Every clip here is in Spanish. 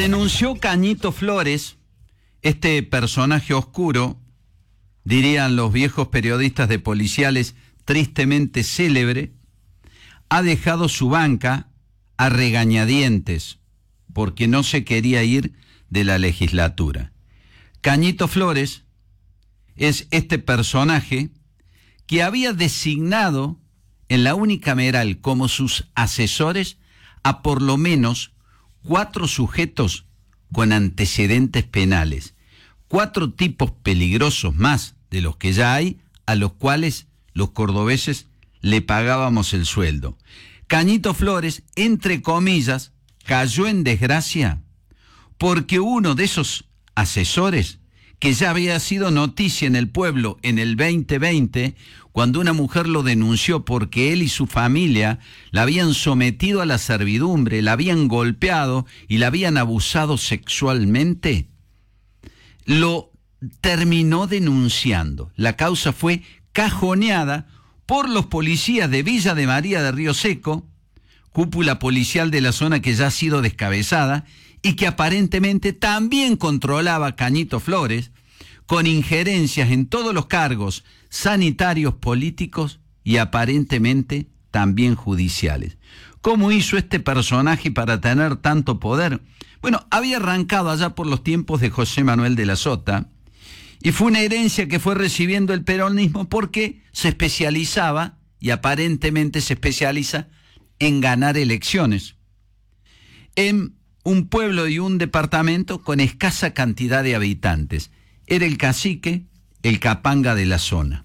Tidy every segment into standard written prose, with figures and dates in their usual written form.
Denunció Cañito Flores, este personaje oscuro, dirían los viejos periodistas de policiales, tristemente célebre, ha dejado su banca a regañadientes porque no se quería ir de la legislatura. Cañito Flores es este personaje que había designado en la unicameral como sus asesores a por lo menos 4 sujetos con antecedentes penales, 4 tipos peligrosos más de los que ya hay, a los cuales los cordobeses le pagábamos el sueldo. Cañito Flores, entre comillas, cayó en desgracia porque uno de esos asesores, que ya había sido noticia en el pueblo en el 2020, cuando una mujer lo denunció porque él y su familia la habían sometido a la servidumbre, la habían golpeado y la habían abusado sexualmente, lo terminó denunciando. La causa fue cajoneada por los policías de Villa de María de Río Seco, cúpula policial de la zona que ya ha sido descabezada y que aparentemente también controlaba Cañito Flores, con injerencias en todos los cargos sanitarios, políticos y aparentemente también judiciales. ¿Cómo hizo este personaje para tener tanto poder? Bueno, había arrancado allá por los tiempos de José Manuel de la Sota y fue una herencia que fue recibiendo el peronismo porque se especializaba, y aparentemente se especializa, en ganar elecciones en un pueblo y un departamento con escasa cantidad de habitantes. Era el cacique, el capanga de la zona.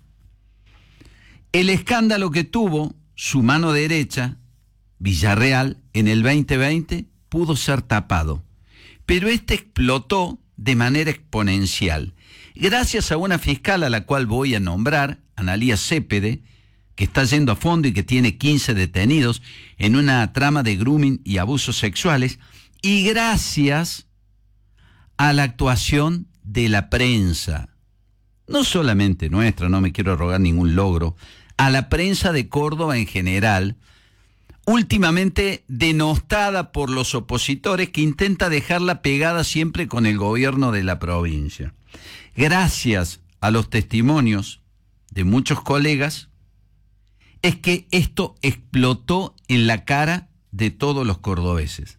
El escándalo que tuvo su mano derecha, Villarreal, en el 2020, pudo ser tapado. Pero este explotó de manera exponencial. Gracias a una fiscal a la cual voy a nombrar, Analía Cepede, que está yendo a fondo y que tiene 15 detenidos en una trama de grooming y abusos sexuales, y gracias a la actuación de la prensa, no solamente nuestra, no me quiero arrogar ningún logro, a la prensa de Córdoba en general, últimamente denostada por los opositores, que intenta dejarla pegada siempre con el gobierno de la provincia. Gracias a los testimonios de muchos colegas, es que esto explotó en la cara de todos los cordobeses.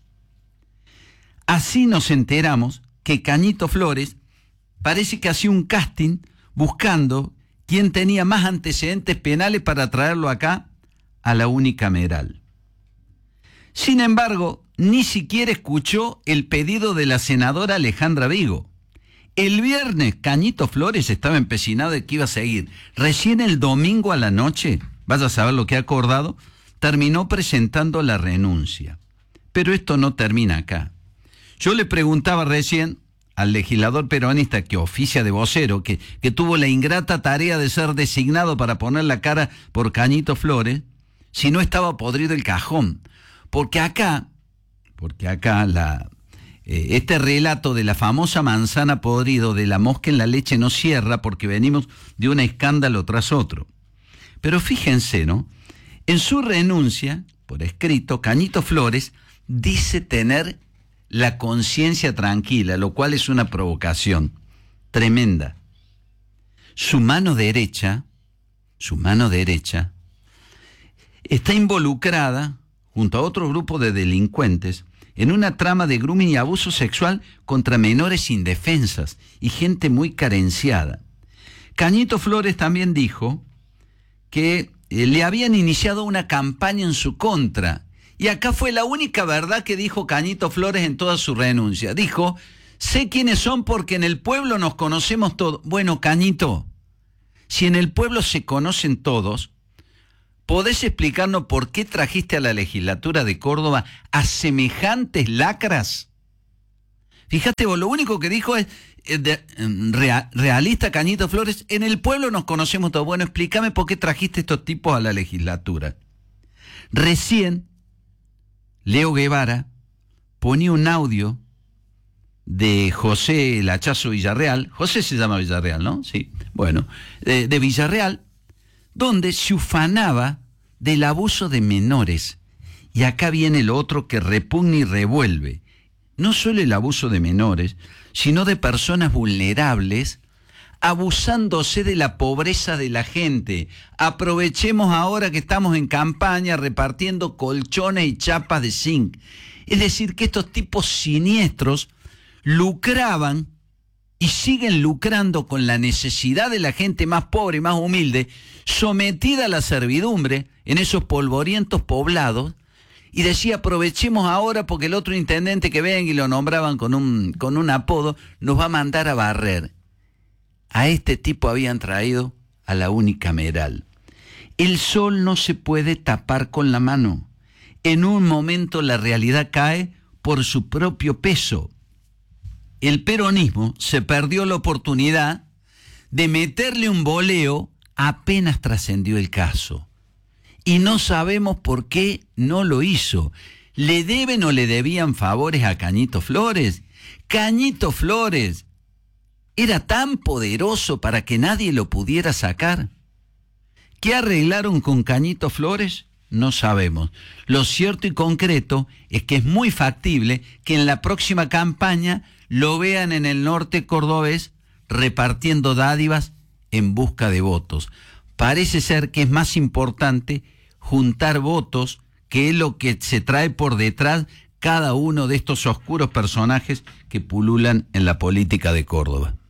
Así nos enteramos que Cañito Flores parece que hacía un casting buscando quién tenía más antecedentes penales para traerlo acá a la unicameral. Sin embargo, ni siquiera escuchó el pedido de la senadora Alejandra Vigo. El viernes Cañito Flores estaba empecinado de que iba a seguir. Recién el domingo a la noche, vaya a saber lo que ha acordado, terminó presentando la renuncia. Pero esto no termina acá. Yo le preguntaba recién al legislador peronista que oficia de vocero, que tuvo la ingrata tarea de ser designado para poner la cara por Cañito Flores, si no estaba podrido el cajón. Porque acá este relato de la famosa manzana podrido, de la mosca en la leche, no cierra porque venimos de un escándalo tras otro. Pero fíjense, ¿no? En su renuncia, por escrito, Cañito Flores dice tener la conciencia tranquila, lo cual es una provocación tremenda. Su mano derecha, está involucrada, junto a otro grupo de delincuentes, en una trama de grooming y abuso sexual contra menores indefensas y gente muy carenciada. Cañito Flores también dijo que le habían iniciado una campaña en su contra. Y acá fue la única verdad que dijo Cañito Flores en toda su renuncia. Dijo, sé quiénes son porque en el pueblo nos conocemos todos. Bueno, Cañito, si en el pueblo se conocen todos, ¿podés explicarnos por qué trajiste a la legislatura de Córdoba a semejantes lacras? Fíjate vos, lo único que dijo es, realista Cañito Flores, en el pueblo nos conocemos todos. Bueno, explícame por qué trajiste estos tipos a la legislatura. Recién Leo Guevara ponía un audio de José el Hachazo Villarreal. José se llama Villarreal, ¿no? Sí. Bueno, de Villarreal, donde se ufanaba del abuso de menores. Y acá viene lo otro que repugna y revuelve. no solo el abuso de menores, sino de personas vulnerables, abusándose de la pobreza de la gente. Aprovechemos ahora que estamos en campaña repartiendo colchones y chapas de zinc. Es decir, que estos tipos siniestros lucraban y siguen lucrando con la necesidad de la gente más pobre y más humilde, sometida a la servidumbre en esos polvorientos poblados. Y decía, aprovechemos ahora porque el otro intendente que venga y lo nombraban con un apodo, nos va a mandar a barrer. A este tipo habían traído a la unicameral. El sol no se puede tapar con la mano. En un momento la realidad cae por su propio peso. El peronismo se perdió la oportunidad de meterle un boleo apenas trascendió el caso. Y no sabemos por qué no lo hizo. ¿Le deben o le debían favores a Cañito Flores? Cañito Flores era tan poderoso para que nadie lo pudiera sacar. ¿Qué arreglaron con Cañito Flores? No sabemos. Lo cierto y concreto es que es muy factible que en la próxima campaña lo vean en el norte cordobés repartiendo dádivas en busca de votos. Parece ser que es más importante juntar votos que es lo que se trae por detrás cada uno de estos oscuros personajes que pululan en la política de Córdoba.